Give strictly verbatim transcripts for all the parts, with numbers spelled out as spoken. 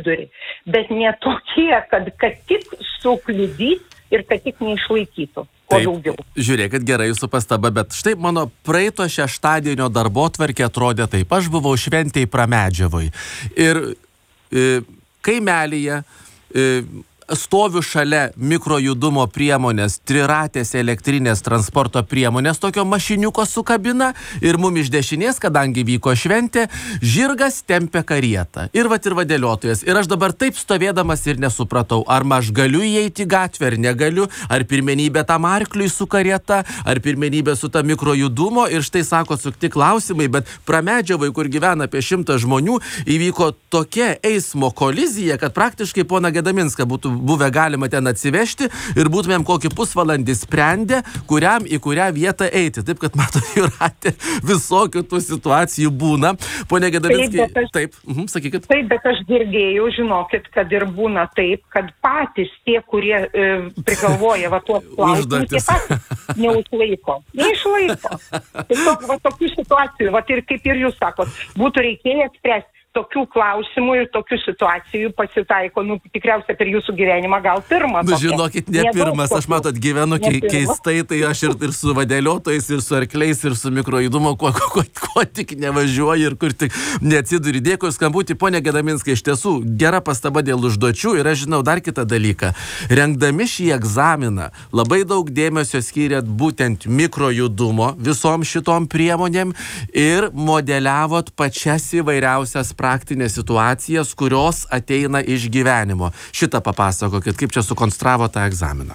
vidurį, bet ne tokie, kad, kad tik sukliudys ir kad tik neišlaikytų. Taip, žiūrėkit, gerai jūsų pastaba, bet štai mano praeito šeštadienio darbotvarkė atrodė taip. Aš buvau šventėj Pramedžiavoj ir e, kaimelyje e, stoviu šalia mikrojudumo priemonės, triratės elektrinės transporto priemonės, tokio mašiniuko su kabina ir mum iš dešinės, kadangi vyko šventė, žirgas tempia karietą. Ir vat ir vadėliotojas. Ir aš dabar taip stovėdamas ir nesupratau, ar aš galiu įeiti į gatvę, ar negaliu, ar pirmenybė tam arkliui su karieta, ar pirmenybė su ta mikrojudumo. Ir štai sako, sukti klausimai, bet Pramedžiavoj, kur gyvena apie šimtą žmonių, įvyko tokia eismo kolizija, kad praktiškai pona Gedaminską būtų buvę galima ten atsivežti ir būtumėm kokį pusvalandį sprendę, kuriam į kurią vietą eiti. Taip, kad mato, Jūratė, visokių tų situacijų būna. Pone Gedaminskai, taip, taip mhm, sakykit. Taip, bet aš girdėjau, žinokit, kad ir būna taip, kad patys tie, kurie e, prigalvoja va tuos klausimus, tie patys neužlaiko. Neišlaiko. Tiesiog va tokių situacijų, va ir kaip ir jūs sakot, būtų reikėję spręsti. Tokių klausimų ir tokių situacijų pasitaiko, nu, tikriausiai per jūsų gyvenimą gal pirmą. Nu, žinokit, ne pirmas, aš matot, gyvenu ke keistai, tai aš ir, ir su vadėliotojais, ir su arkliais, ir su mikrojudumo, ko, ko, ko, ko tik nevažiuoju ir kur tik neatsiduri. Dėkui skambutį, ponė Gedaminskai, iš tiesų, gera pastaba dėl užduočių ir aš žinau dar kitą dalyką. Rengdami šį egzaminą labai daug dėmesio skyrėt būtent mikrojudumo visom šitom priemonėm ir modeliavot pačias įvairiausias praktinės situacijas, kurios ateina iš gyvenimo. Šitą papasakokit, kaip čia sukonstravo tą egzaminą.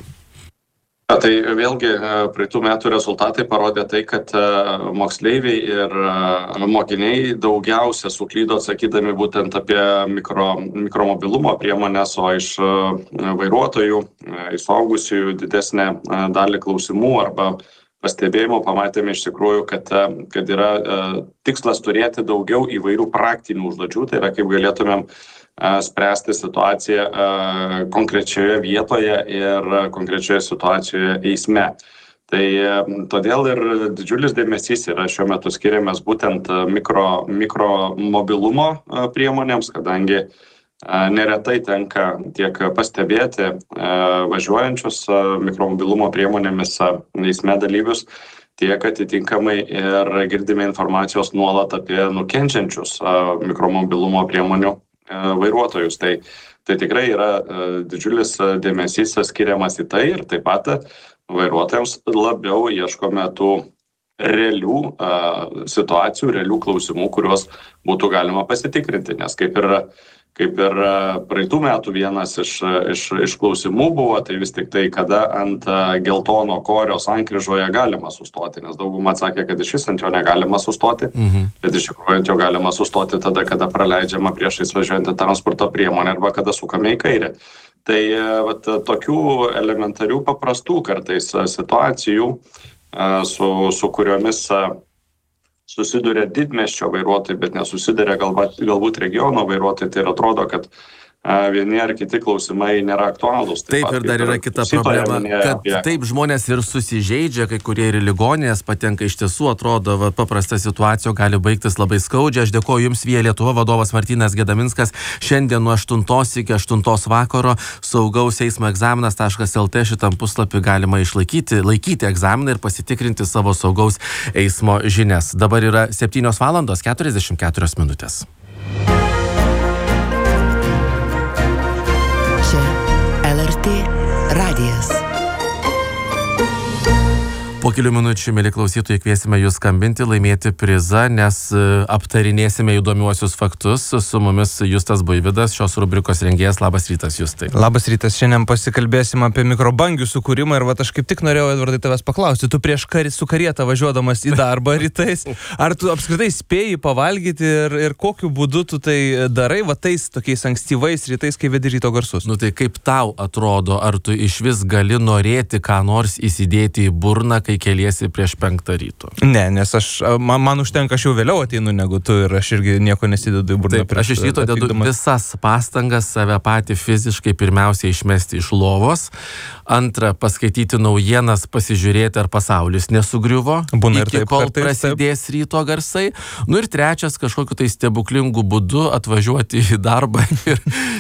Tai vėlgi praeitų metų rezultatai parodė tai, kad moksleiviai ir mokiniai daugiausia suklydo atsakydami būtent apie mikro, mikromobilumo priemonės, o iš vairuotojų, iš suaugusiųjų didesnę dalį klausimų arba pastebėjimo pamatėme iš tikrųjų, kad, kad yra tikslas turėti daugiau įvairių praktinių užduočių, tai yra kaip galėtumėm spręsti situaciją konkrečioje vietoje ir konkrečioje situacijoje eisme. Tai todėl ir didžiulis dėmesys yra šiuo metu skiriamas būtent mikro, mikromobilumo priemonėms, kadangi neretai tenka tiek pastebėti važiuojančius mikromobilumo priemonėmis eisme dalyvius, tiek atitinkamai ir girdime informacijos nuolat apie nukenčiančius mikromobilumo priemonių vairuotojus. Tai, tai tikrai yra didžiulis dėmesys skiriamas į tai ir taip pat vairuotojams labiau ieškome tų realių uh, situacijų, realių klausimų, kuriuos būtų galima pasitikrinti, nes kaip ir Kaip ir praeitų metų vienas iš, iš, iš klausimų buvo, tai vis tik tai, kada ant geltono korio sankryžoje galima sustoti, nes dauguma atsakė, kad iš vis ant jo negalima sustoti, mhm. bet iš tikrųjų ant jo galima sustoti tada, kada praleidžiama priešais važiuojantį transporto priemonę arba kada sukame į kairę. Tai vat, tokių elementarių paprastų kartais situacijų, su, su kuriomis susiduria didmiesčio vairuotojai, bet nesusiduria galbūt, galbūt regiono vairuotojai, tai atrodo, kad a, vieni ar kiti klausimai nėra aktualūs. Taip, taip ir dar yra kita problema, kad apie... taip žmonės ir susižeidžia, kai kurie ir ligoninės patenka, iš tiesų atrodo, va, paprasta situacija gali baigtis labai skaudžiai. Aš dėkoju Jums, Via Lietuva vadovas Martynas Gedaminskas. Šiandien nuo aštuntos iki aštuntos vakaro saugaus eismo egzaminas taškas el tė šitam puslapį galima išlaikyti, laikyti egzaminą ir pasitikrinti savo saugaus eismo žinias. Dabar yra septynios valandos keturiasdešimt keturios minutės. Radijas. Po kelių minučių, mėly klausytojai, kviesime jūs skambinti, laimėti prizą, nes aptarinėsime įdomiuosius faktus. Su mumis Justas Buivydas, šios rubrikos rengėjas. Labas rytas, Justai. Labas rytas. Šiandien pasikalbėsim apie mikrobangių sukūrimą ir va, aš kaip tik norėjau, Edvardai, tavęs paklausti. Tu prieš karį su karieta važiuodamas į darbą rytais, ar tu apskritai spėjai pavalgyti ir, ir kokiu būdu tu tai darai, va tais tokiais ankstyvais rytais, kai vedi ryto garsus? Nu tai kaip tau atrodo, ar tu iš vis gali norėti ką nors įsidėti į burną, kai keliesi prieš penktą ryto? Ne, nes aš, man, man užtenka, aš jau vėliau ateinu negu tu ir aš irgi nieko nesidedu į burną. Taip, aš iš ryto dedu visas pastangas save patį fiziškai pirmiausia išmesti iš lovos, antra paskaityti naujienas, pasižiūrėti, ar pasaulis nesugriuvo, būna ir iki taip, kol kartais, prasidės taip. Ryto garsai. Nu ir trečias kažkokiu tai stebuklingu būdu atvažiuoti į darbą ir,